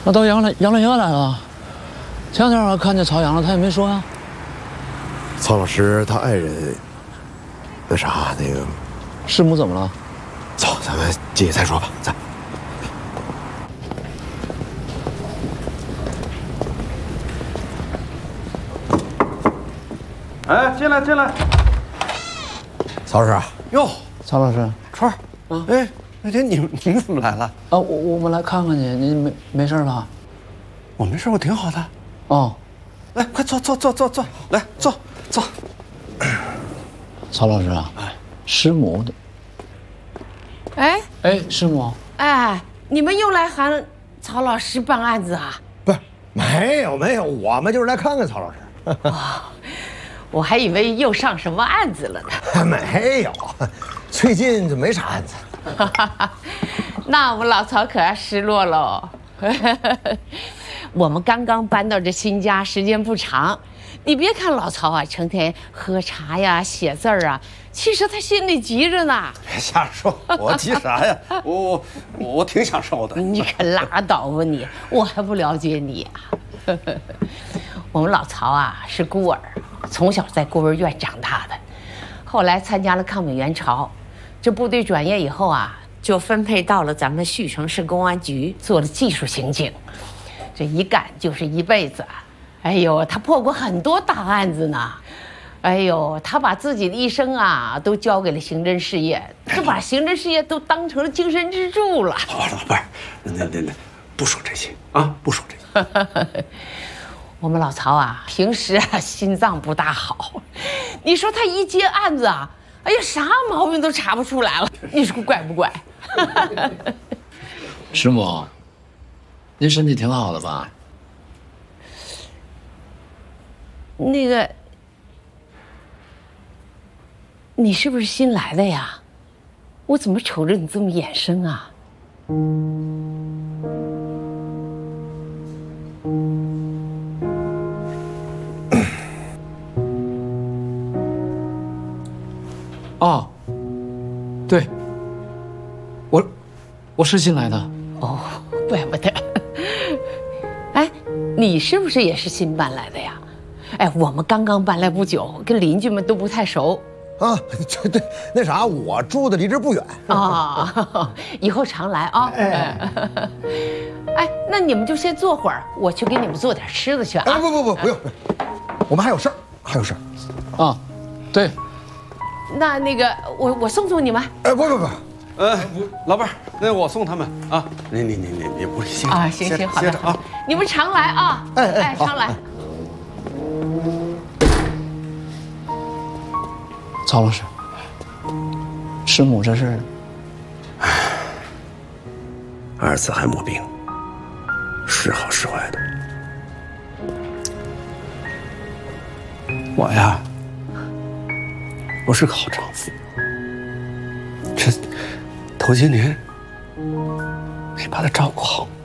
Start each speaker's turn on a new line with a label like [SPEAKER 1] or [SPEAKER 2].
[SPEAKER 1] 那到杨兰院来了。前两天我看见曹阳了，他也没说呀。
[SPEAKER 2] 曹老师他爱人，那个
[SPEAKER 1] 师母怎么了？
[SPEAKER 2] 走，咱们进去再说吧。走。
[SPEAKER 3] 哎，进来进来。
[SPEAKER 2] 曹老师，
[SPEAKER 3] 哟，
[SPEAKER 1] 曹老师，
[SPEAKER 3] 川儿，哎，那天你们怎么来了？
[SPEAKER 1] 啊，我们来看看去，您没事吧？
[SPEAKER 3] 我没事，我挺好的。
[SPEAKER 1] 哦，
[SPEAKER 3] 来，快坐，来坐。
[SPEAKER 1] 曹老师啊，师母的。哎，师母。
[SPEAKER 4] 哎，你们又来喊曹老师办案子啊？
[SPEAKER 2] 不是，没有，我们就是来看看曹老师。
[SPEAKER 4] 我还以为又上什么案子了呢。
[SPEAKER 2] 没有，最近就没啥案子。
[SPEAKER 4] 那我们老曹可要失落喽。我们刚刚搬到这新家，时间不长。你别看老曹啊，成天喝茶呀、写字儿啊，其实他心里急着呢。
[SPEAKER 3] 别瞎说，我急啥呀？我挺享受的。
[SPEAKER 4] 你可拉倒吧你，我还不了解你啊。我们老曹啊是孤儿，从小在孤儿院长大的，后来参加了抗美援朝，这部队转业以后啊，就分配到了咱们胥城市公安局做了技术刑警，这一干就是一辈子。哎呦，他破过很多大案子呢。哎呦，他把自己的一生啊都交给了刑侦事业，就把刑侦事业都当成了精神支柱了。
[SPEAKER 3] 老伴儿，那不说这些啊，不说这些。
[SPEAKER 4] 我们老曹啊，平时啊心脏不大好，你说他一接案子啊，哎呀啥毛病都查不出来了，你说怪不怪？
[SPEAKER 1] 师母，您身体挺好的吧？
[SPEAKER 4] 那个，你是不是新来的呀？我怎么瞅着你这么眼生啊？
[SPEAKER 1] 哦，对，我是新来的。
[SPEAKER 4] 哦，怪不得。哎，你是不是也是新搬来的呀？哎，我们刚刚搬来不久，跟邻居们都不太熟。
[SPEAKER 2] 啊，对，那啥，我住的离这不远
[SPEAKER 4] 啊，以后常来啊。哎，那你们就先坐会儿，我去给你们做点吃的去啊。
[SPEAKER 2] 不用，我们还有事儿。
[SPEAKER 1] 啊，对。
[SPEAKER 4] 那个，我送你们。
[SPEAKER 2] 哎，不，
[SPEAKER 3] 老伴儿，那我送他们啊。你不是
[SPEAKER 4] 啊？行，好的啊。你们常来啊。哎，常来。
[SPEAKER 1] 曹老师，师母这是，
[SPEAKER 3] 阿尔茨海默病，时好时坏的。我呀，我是个好丈夫，这头些年没把她照顾好。